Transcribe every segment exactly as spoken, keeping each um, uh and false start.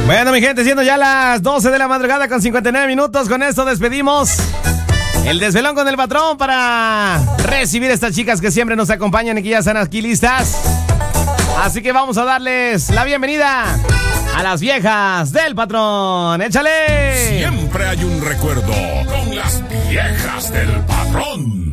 Bueno, mi gente, siendo ya las doce de la madrugada con cincuenta y nueve minutos, con esto despedimos el desvelón con el patrón para recibir a estas chicas que siempre nos acompañan y que ya están aquí listas. Así que vamos a darles la bienvenida a las viejas del patrón. ¡Échale! Siempre hay un recuerdo con las viejas del patrón.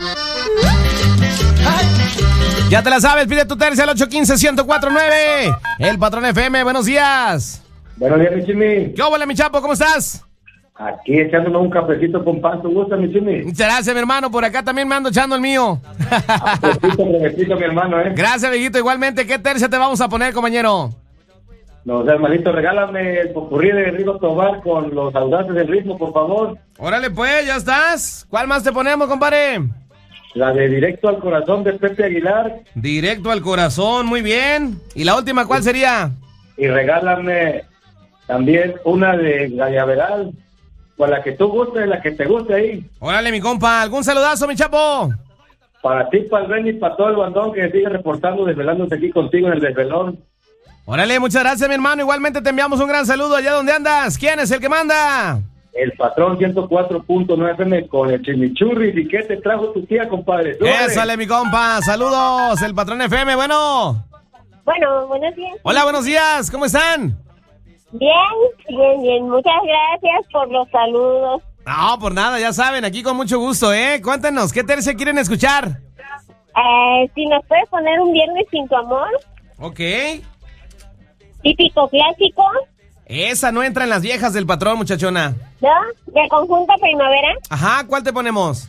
Ya te la sabes, pide tu tercia al ocho uno cinco, uno cero cuatro nueve. El patrón F M, buenos días. Buenos días, mi Chimi. ¿Qué hola, mi chapo? ¿Cómo estás? Aquí echándome un cafecito con pan. ¿Te gusta, mi Chimi? Muchas gracias, mi hermano. Por acá también me ando echando el mío. Cafecito, cafecito, mi hermano, ¿eh? Gracias, viejito. Igualmente, ¿qué tercia te vamos a poner, compañero? No, o sea, hermanito, regálame el popurrí de Rigo Tobar con los audaces del ritmo, por favor. Órale, pues, ya estás. ¿Cuál más te ponemos, compadre? La de Directo al Corazón de Pepe Aguilar. Directo al corazón, muy bien. ¿Y la última cuál sería? Y regálame también una de Gallaveral, con la que tú gustes, la que te guste ahí. Órale, mi compa. ¿Algún saludazo, mi chapo? Para ti, para el Benny, para todo el bandón que sigue reportando, desvelándose aquí contigo en el desvelón. Órale, muchas gracias, mi hermano. Igualmente te enviamos un gran saludo allá donde andas. ¿Quién es el que manda? El patrón ciento cuatro punto nueve F M con el chimichurri. ¿Y qué te trajo tu tía, compadre? Ésale, mi compa. Saludos, el patrón F M. Bueno. Bueno, buenos días. Hola, buenos días. ¿Cómo están? Bien, bien, bien. Muchas gracias por los saludos. No, por nada, ya saben, aquí con mucho gusto, ¿eh? Cuéntanos, ¿qué tercia quieren escuchar? Eh, si nos puedes poner un Viernes sin tu amor. Ok. Típico clásico. Esa no entra en las viejas del patrón, muchachona. ¿No? De Conjunto Primavera. Ajá, ¿cuál te ponemos?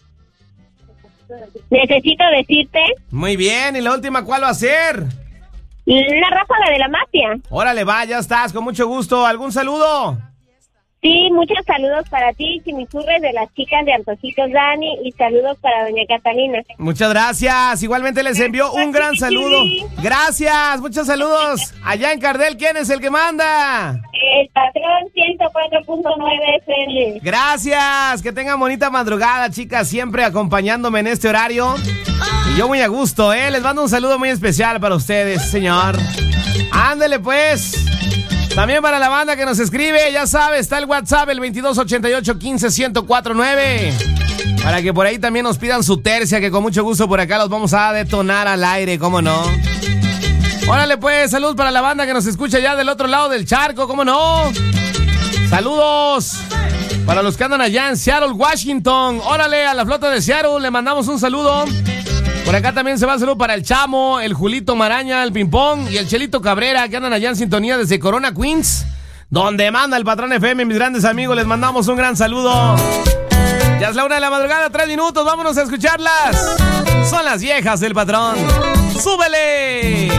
Necesito decirte. Muy bien, ¿y la última cuál va a ser? La ráfaga de la mafia. Órale, va, ya estás, con mucho gusto. ¿Algún saludo? Sí, muchos saludos para ti, chimichurres de las chicas de Antojitos Dani, y saludos para doña Catalina. Muchas gracias. Igualmente les envió un gran saludo. Gracias, muchos saludos. Allá en Cardel, ¿quién es el que manda? El patrón ciento cuatro punto nueve F M. Gracias, que tengan bonita madrugada, chicas, siempre acompañándome en este horario. Y yo muy a gusto, ¿eh? Les mando un saludo muy especial para ustedes, señor. Ándele, pues. También para la banda que nos escribe, ya sabe, está el WhatsApp, el veintidós ochenta y ocho quince ciento cuatro nueve. Para que por ahí también nos pidan su tercia, que con mucho gusto por acá los vamos a detonar al aire, ¿cómo no? Órale, pues, salud para la banda que nos escucha ya del otro lado del charco, ¿cómo no? Saludos para los que andan allá en Seattle, Washington. Órale, a la flota de Seattle le mandamos un saludo. Por acá también se va a saludo para el Chamo, el Julito Maraña, el Pimpón y el Chelito Cabrera, que andan allá en sintonía desde Corona, Queens, donde manda el patrón F M, mis grandes amigos. Les mandamos un gran saludo. Ya es la una de la madrugada, tres minutos, vámonos a escucharlas. Son las viejas del patrón. ¡Súbele!